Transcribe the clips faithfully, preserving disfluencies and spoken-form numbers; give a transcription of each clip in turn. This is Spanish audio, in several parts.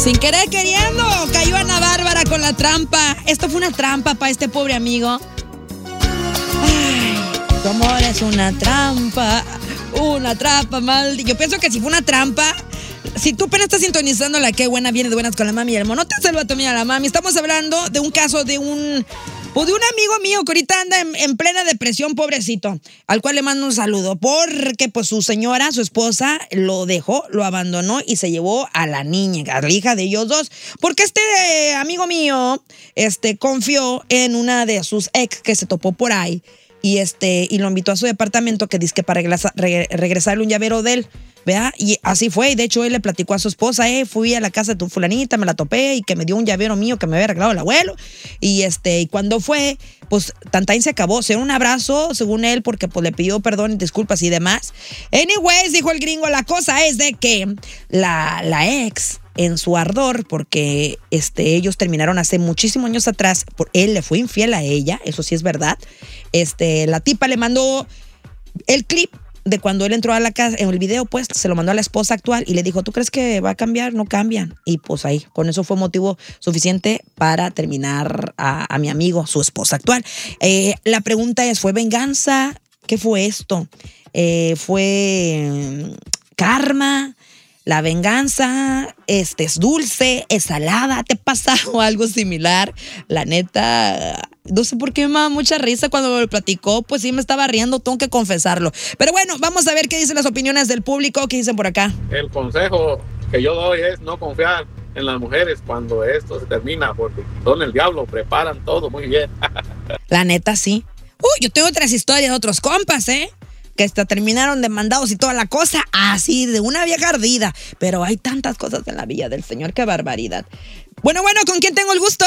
Sin querer queriendo, cayó Ana Bárbara con la trampa. Esto fue una trampa para este pobre amigo. Ay, tu amor es una trampa, una trampa, mal. Yo pienso que si fue una trampa, si tú apenas estás sintonizando la que buena viene de buenas con la mami y el mono, te saluda también a la mami. Estamos hablando de un caso de un... Pues de un amigo mío que ahorita anda en, en plena depresión, pobrecito, al cual le mando un saludo, porque pues su señora, su esposa, lo dejó, lo abandonó y se llevó a la niña, a la hija de ellos dos, porque este eh, amigo mío este, confió en una de sus ex que se topó por ahí y, este, y lo invitó a su departamento que dice que para regresa, re, regresarle un llavero de él. ¿Vea? Y así fue, y de hecho él le platicó a su esposa, eh, fui a la casa de tu fulanita, me la topé y que me dio un llavero mío que me había arreglado el abuelo, y este, y cuando fue, pues Tantain se acabó, se dio un abrazo, según él, porque pues le pidió perdón y disculpas y demás. Anyways, dijo el gringo, la cosa es de que la, la ex, en su ardor, porque este, ellos terminaron hace muchísimos años atrás, por, él le fue infiel a ella, eso sí es verdad, este, la tipa le mandó el clip de cuando él entró a la casa, en el video, pues, se lo mandó a la esposa actual y le dijo, ¿tú crees que va a cambiar? No cambian. Y pues ahí, con eso fue motivo suficiente para terminar a, a mi amigo, su esposa actual. Eh, la pregunta es, ¿fue venganza? ¿Qué fue esto? Eh, ¿Fue karma? La venganza, este, es dulce, es salada, ¿te pasa o algo similar? La neta, no sé por qué me da mucha risa cuando me lo platicó, pues sí me estaba riendo, tengo que confesarlo. Pero bueno, vamos a ver qué dicen las opiniones del público, qué dicen por acá. El consejo que yo doy es no confiar en las mujeres cuando esto se termina, porque son el diablo, preparan todo muy bien. La neta, sí. Uy, yo tengo otras historias de otros compas, ¿eh? Que hasta terminaron demandados y toda la cosa, así de una vieja ardida. Pero hay tantas cosas en la villa del Señor, qué barbaridad. Bueno, bueno, ¿con quién tengo el gusto?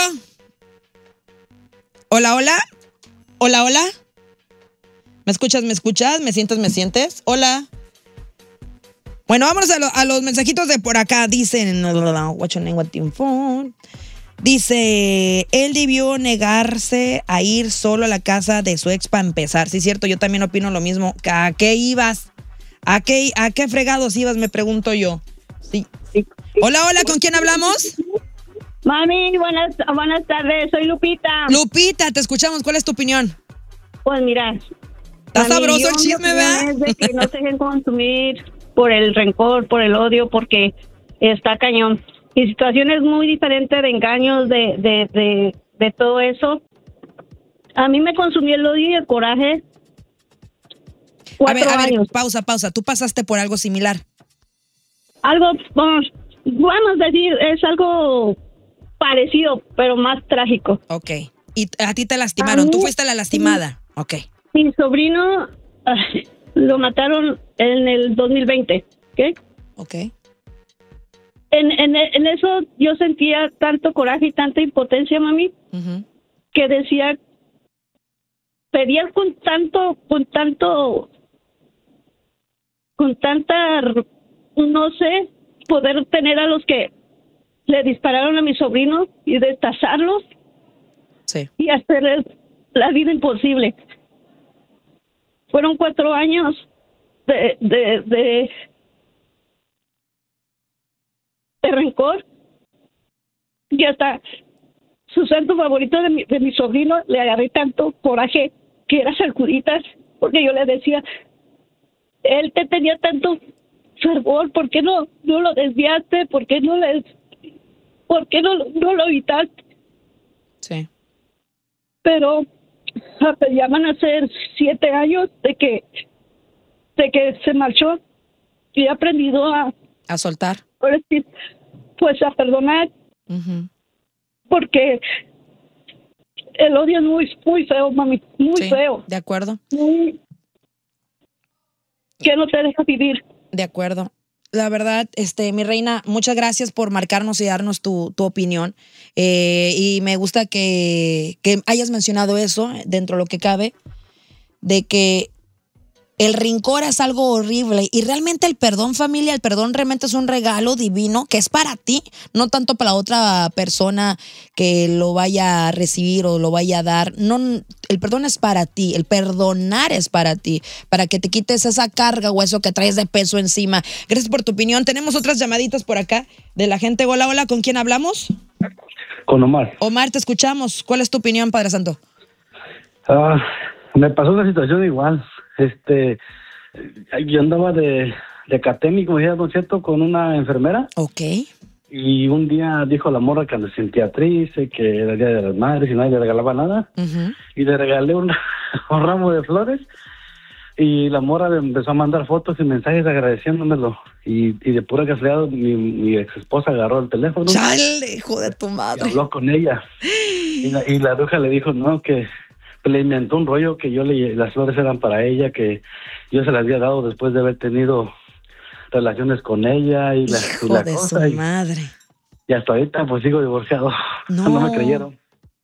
Hola, hola. Hola, hola. ¿Me escuchas, me escuchas? ¿Me sientes, me sientes? Hola. Bueno, vámonos a, lo, a los mensajitos de por acá. Dicen, what's your name, what team phone? Dice, él debió negarse a ir solo a la casa de su ex para empezar. Sí, cierto, yo también opino lo mismo. ¿A qué ibas? ¿A qué, a qué fregados ibas? Me pregunto yo. Sí. Hola, hola, ¿con quién hablamos? Mami, buenas, buenas tardes, soy Lupita. Lupita, te escuchamos, ¿cuál es tu opinión? Pues mira, está sabroso el chisme, ¿verdad? Es de que no se dejen consumir por el rencor, por el odio, porque está cañón. Y situaciones muy diferentes de engaños, de, de, de, de todo eso. A mí me consumió el odio y el coraje. Cuatro a ver, a años. ver, pausa, pausa. ¿Tú pasaste por algo similar? Algo, vamos, vamos a decir, es algo parecido, pero más trágico. Ok. Y a ti te lastimaron. mí, Tú fuiste la lastimada. Ok. Mi sobrino uh, lo mataron en el dos mil veinte. ¿Ok? Ok. En, en, en eso yo sentía tanto coraje y tanta impotencia, mami, uh-huh. que decía, pedía con tanto, con tanto, con tanta, no sé, poder tener a los que le dispararon a mi sobrino y destazarlos, sí. y hacerles la vida imposible. Fueron cuatro años de, de, de de rencor, y hasta su santo favorito de mi, de mi sobrino le agarré tanto coraje que era Sarcuditas, porque yo le decía, él te tenía tanto fervor, ¿por qué no, no lo desviaste? ¿Por qué no le, por qué no, no lo evitaste? Sí. Pero ya van a ser siete años de que de que se marchó y he aprendido a a soltar, pues a perdonar, uh-huh. porque el odio es muy muy feo, mami, muy sí, feo. De acuerdo. Muy, que no te deja vivir. De acuerdo. La verdad, este, mi reina, muchas gracias por marcarnos y darnos tu, tu opinión. Eh, y me gusta que, que hayas mencionado eso dentro de lo que cabe, de que El rencor es algo horrible y realmente el perdón, familia, el perdón realmente es un regalo divino que es para ti, no tanto para la otra persona que lo vaya a recibir o lo vaya a dar. No, el perdón es para ti, el perdonar es para ti, para que te quites esa carga o eso que traes de peso encima. Gracias por tu opinión. Tenemos otras llamaditas por acá de la gente. Hola, hola, ¿con quién hablamos? Con Omar. Omar, te escuchamos. ¿Cuál es tu opinión, Padre Santo? Ah, me pasó una situación igual. Este, yo andaba de, de académico, ¿no es cierto?, con una enfermera. Ok. Y un día dijo la morra que me sentía triste, que era el Día de las Madres y nadie le regalaba nada. Uh-huh. Y le regalé un, un ramo de flores. Y la morra me empezó a mandar fotos y mensajes agradeciéndomelo. Y, y de pura casualidad mi, mi ex esposa agarró el teléfono. ¡Chale, hijo de tu madre! Y habló con ella. Y la, y la bruja le dijo, no, que le inventó un rollo que yo le, las flores eran para ella, que yo se las había dado después de haber tenido relaciones con ella y la, hijo y la de cosa. su Y, madre. y hasta ahorita pues sigo divorciado. No, no me creyeron.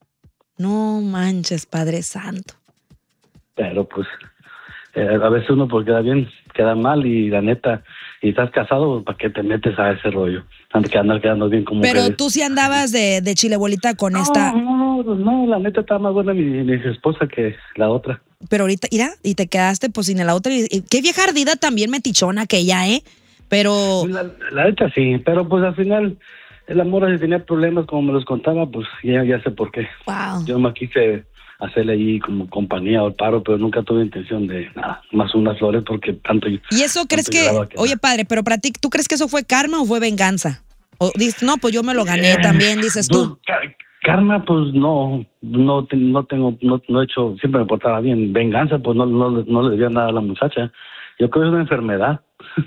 No manches, Padre Santo. Pero pues eh, a veces uno pues queda bien, queda mal y la neta, y estás casado, ¿para qué te metes a ese rollo? Antes que andar quedando bien como Pero mujeres. tú sí andabas de, de chile bolita con no, esta... No, no, no, la neta está más buena mi, mi esposa que la otra. Pero ahorita, mira, y te quedaste pues sin la otra. Y, y, qué vieja ardida también metichona aquella, ¿eh? Pero... La, la neta sí, pero pues al final, el amor si tenía problemas como me los contaba, pues ya, ya sé por qué. Wow. Yo me quise hacerle ahí como compañía o el paro, pero nunca tuve intención de nada, más unas flores porque tanto... ¿Y eso crees que, que oye padre, pero para ti, ¿tú crees que eso fue karma o fue venganza? O dices, no, pues yo me lo gané eh, también, dices tú. Pues, karma, pues no, no, no tengo, no, no he hecho, siempre me portaba bien. Venganza, pues no, no, no le debía nada a la muchacha. Yo creo que es una enfermedad.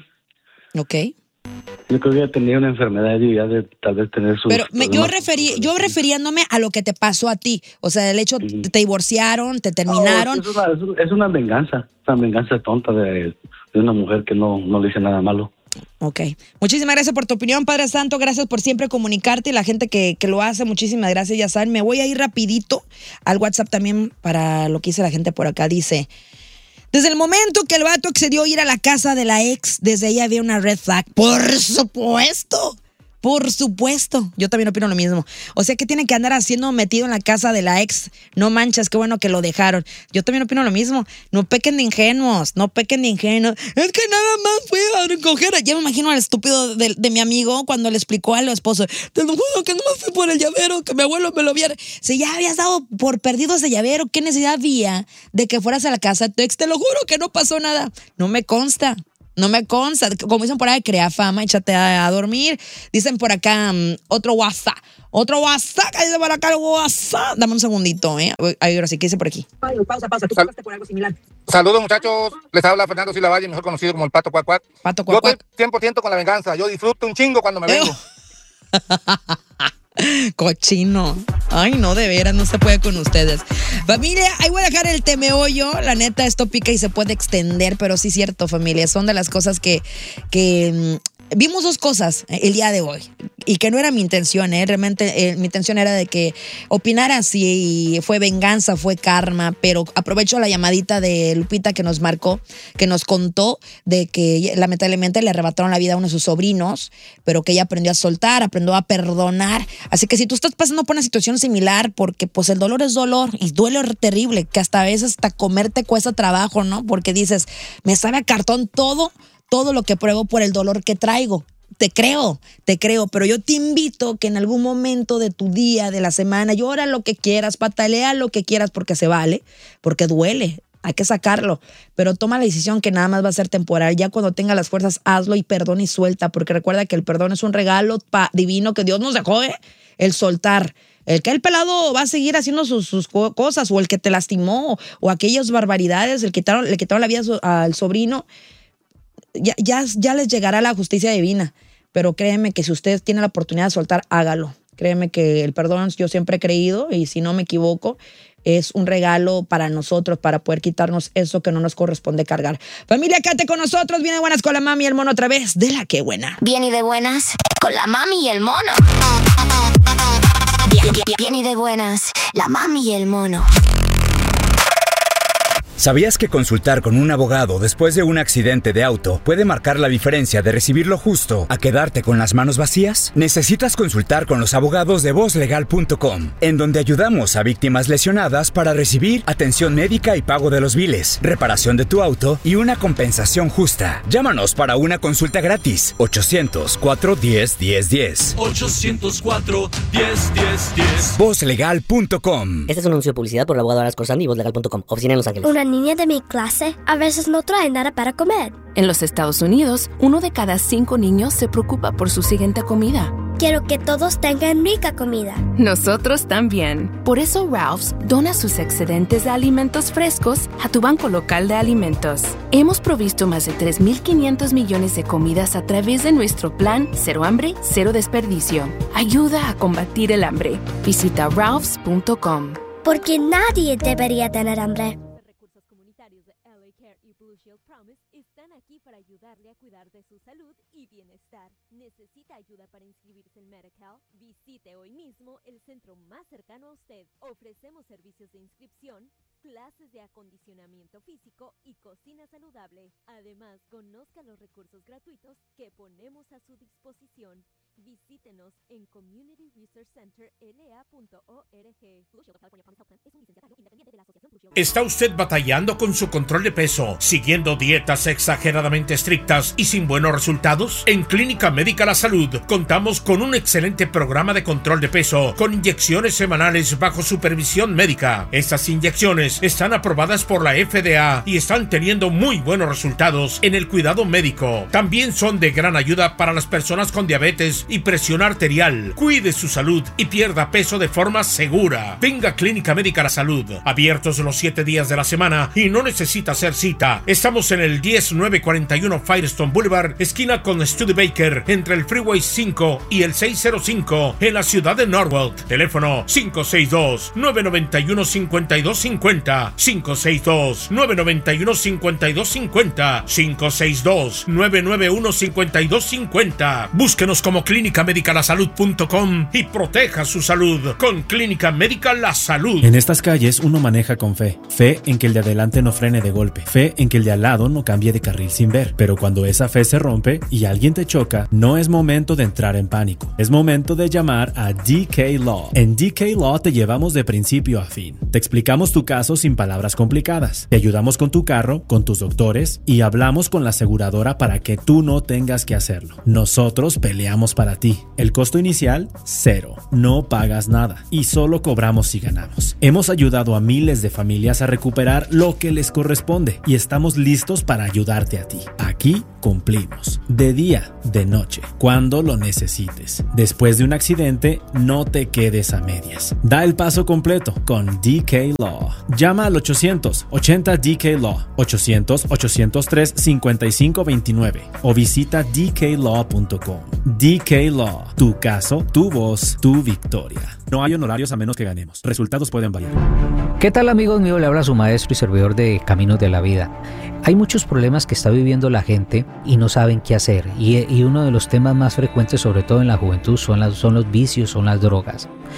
Ok. Yo creo que ella tenía una enfermedad y ya de tal vez tener su... Pero me, yo referí, yo refiriéndome a lo que te pasó a ti. O sea, el hecho, uh-huh. te divorciaron, te terminaron. No, es, una, es una venganza, una venganza tonta de, de una mujer que no, no le hice nada malo. Ok. Muchísimas gracias por tu opinión, Padre Santo. Gracias por siempre comunicarte y la gente que, que lo hace. Muchísimas gracias, ya saben. Me voy a ir rapidito al WhatsApp también para lo que dice la gente por acá. Dice... Desde el momento que el vato accedió a ir a la casa de la ex, desde ahí había una red flag. ¡Por supuesto! Por supuesto. Yo también opino lo mismo. O sea, ¿qué tiene que andar haciendo metido en la casa de la ex? No manches, qué bueno que lo dejaron. Yo también opino lo mismo. No pequen de ingenuos, no pequen de ingenuos. Es que nada más fui a recoger. Ya me imagino al estúpido de, de mi amigo cuando le explicó al esposo. Te lo juro que no me fui por el llavero, que mi abuelo me lo viera. Si ya habías dado por perdido ese llavero, ¿qué necesidad había de que fueras a la casa de tu ex? Te lo juro que no pasó nada. No me consta. No me consta, como dicen por ahí, crea fama, échate a, a dormir. Dicen por acá, um, otro WhatsApp, otro WhatsApp, dice por acá el WhatsApp. Dame un segundito, ¿eh? Ahora sí, ¿qué dice por aquí? Pausa, pausa, tú Sal- pasaste por algo similar. Saludos, muchachos, les habla Fernando Silva Valle, mejor conocido como el Pato Cuacuac. Pato Cuacuac. Yo estoy cien por ciento con la venganza, yo disfruto un chingo cuando me vengo. Cochino. Ay, no, de veras, no se puede con ustedes. Familia, ahí voy a dejar el temeollo. La neta, esto pica y se puede extender, pero sí es cierto, familia. Son de las cosas que, que vimos dos cosas el día de hoy. Y que no era mi intención, ¿eh? Realmente eh, mi intención era de que opinara si fue venganza, fue karma, pero aprovecho la llamadita de Lupita que nos marcó, que nos contó de que lamentablemente le arrebataron la vida a uno de sus sobrinos, pero que ella aprendió a soltar, aprendió a perdonar. Así que si tú estás pasando por una situación similar, porque pues el dolor es dolor y duele terrible, que hasta a veces hasta comer te cuesta trabajo, ¿no? Porque dices, me sabe a cartón todo, todo lo que pruebo por el dolor que traigo. Te creo, te creo, pero yo te invito que en algún momento de tu día, de la semana, llora lo que quieras, patalea lo que quieras porque se vale, porque duele, hay que sacarlo, pero toma la decisión que nada más va a ser temporal. Ya cuando tenga las fuerzas, hazlo y perdona y suelta, porque recuerda que el perdón es un regalo pa- divino que Dios nos dejó, ¿eh? El soltar. El que el pelado va a seguir haciendo sus, sus cosas, o el que te lastimó, o aquellas barbaridades, el que quitaron, le quitaron la vida al sobrino, Ya, ya, ya les llegará la justicia divina, pero créeme que si ustedes tienen la oportunidad de soltar, hágalo. Créeme que el perdón, yo siempre he creído, y si no me equivoco, es un regalo para nosotros, para poder quitarnos eso que no nos corresponde cargar. Familia, quédate con nosotros, viene de buenas con la mami y el mono otra vez, de la que buena. Bien y de buenas con la mami y el mono. Bien, bien, bien y de buenas, la mami y el mono. ¿Sabías que consultar con un abogado después de un accidente de auto puede marcar la diferencia de recibir lo justo a quedarte con las manos vacías? Necesitas consultar con los abogados de voz legal punto com, en donde ayudamos a víctimas lesionadas para recibir atención médica y pago de los biles, reparación de tu auto y una compensación justa. Llámanos para una consulta gratis. ochocientos, cuatro diez, diez diez. ochocientos cuatro, diez, diez, diez. voz legal punto com. Este es un anuncio de publicidad por el abogado Aras Corsandi y voz legal punto com. Oficina en Los Ángeles. Una niña de mi clase a veces no trae nada para comer. En los Estados Unidos, uno de cada cinco niños se preocupa por su siguiente comida. Quiero que todos tengan rica comida. Nosotros también. Por eso Ralph's dona sus excedentes de alimentos frescos a tu banco local de alimentos. Hemos provisto más de tres mil quinientos millones de comidas a través de nuestro plan Cero Hambre, Cero Desperdicio. Ayuda a combatir el hambre. Visita ralphs punto com. Porque nadie debería tener hambre. Recursos comunitarios de L A Care y Blue Shield Promise están aquí para ayudarle a cuidar de su salud y bienestar. ¿Necesita ayuda para inscribirse en Medi-Cal? Visite hoy mismo el centro más cercano a usted. Ofrecemos servicios de inscripción, clases de acondicionamiento físico y cocina saludable. Además, conozca los recursos gratuitos que ponemos a su disposición. Visítenos en community research center l a punto org. ¿Está usted batallando con su control de peso, siguiendo dietas exageradamente estrictas y sin buenos resultados? En Clínica Médica La Salud contamos con un excelente programa de control de peso con inyecciones semanales bajo supervisión médica. Estas inyecciones están aprobadas por la F D A y están teniendo muy buenos resultados en el cuidado médico. También son de gran ayuda para las personas con diabetes y presión arterial. Cuide su salud y pierda peso de forma segura. Venga a Clínica Médica La Salud, abiertos los siete días de la semana y no necesita hacer cita. Estamos en el diez mil novecientos cuarenta y uno Firestone Boulevard, esquina con Studebaker, entre el Freeway cinco y el seiscientos cinco en la ciudad de Norwalk. Teléfono cinco seis dos, nueve nueve uno, cinco dos cinco cero, cinco seis dos, nueve nueve uno, cinco dos cinco cero, cinco seis dos, nueve nueve uno, cinco dos cinco cero. Búsquenos como clínica médica la salud punto com y proteja su salud con Clínica Médica La Salud. En estas calles uno maneja con fe. Fe en que el de adelante no frene de golpe. Fe en que el de al lado no cambie de carril sin ver. Pero cuando esa fe se rompe y alguien te choca, no es momento de entrar en pánico. Es momento de llamar a D K Law. En D K Law te llevamos de principio a fin. Te explicamos tu caso sin palabras complicadas. Te ayudamos con tu carro, con tus doctores y hablamos con la aseguradora para que tú no tengas que hacerlo. Nosotros peleamos para ti. El costo inicial, cero. No pagas nada y solo cobramos si ganamos. Hemos ayudado a miles de familias a recuperar lo que les corresponde y estamos listos para ayudarte a ti. Aquí cumplimos. De día, de noche, cuando lo necesites. Después de un accidente, no te quedes a medias. Da el paso completo con D K Law. Llama al ochocientos ochenta D K Law, ochocientos, ochocientos tres, cincuenta y cinco veintinueve o visita d k law punto com. D K Law. Tu caso, tu voz, tu victoria. No hay honorarios a menos que ganemos. Resultados pueden variar. ¿Qué tal, amigos míos? Le habla su maestro y servidor de Caminos de la Vida. Hay muchos problemas que está viviendo la gente y no saben qué hacer. Y, y uno de los temas más frecuentes, sobre todo en la juventud, son, las, son los vicios, son las drogas.